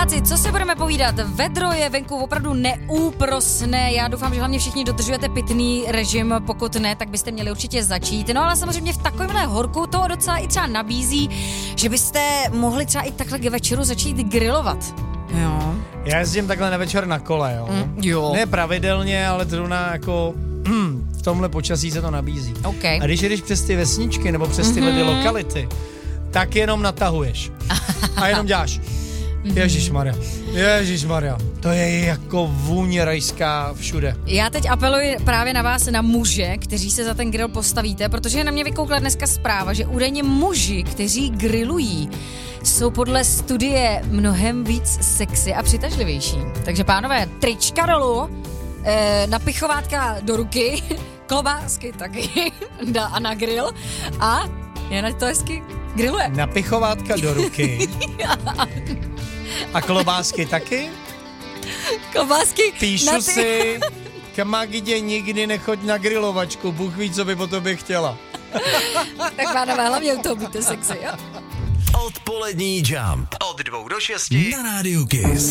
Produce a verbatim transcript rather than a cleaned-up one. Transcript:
Chudáci, co se budeme povídat? Vedro je venku opravdu neúprosné. Já doufám, že hlavně všichni dodržujete pitný režim, pokud ne, tak byste měli určitě začít. No ale samozřejmě v takovémhle horku to docela i třeba nabízí, že byste mohli třeba i takhle k večeru začít grilovat. Jo. Já jezdím takhle na večer na kole, jo. Mm, jo. Ne pravidelně, ale zrovna jako v tomhle počasí se to nabízí. Okay. A když jdeš přes ty vesničky nebo přes tyhle ty lokality, tak jenom natahuješ. A jenom děláš. Ježišmarja, ježišmarja, to je jako vůň rajská všude. Já teď apeluji právě na vás, na muže, kteří se za ten grill postavíte, protože na mě vykoukla dneska zpráva, že údajně muži, kteří grillují, jsou podle studie mnohem víc sexy a přitažlivější. Takže pánové, trička dolů, eh, napichovátka do ruky, klobásky taky a na grill a Jana to hezky grilluje. Napichovátka do ruky. A klobásky taky? Klobásky Píšu na ty... si, Kamagidě, nikdy nechoď na grilovačku, Bůh ví, co by po tobě chtěla. Tak pánové, hlavně u toho buďte sexy, jo? Odpolední Jump od dvou do šesti na rádiu Kiss.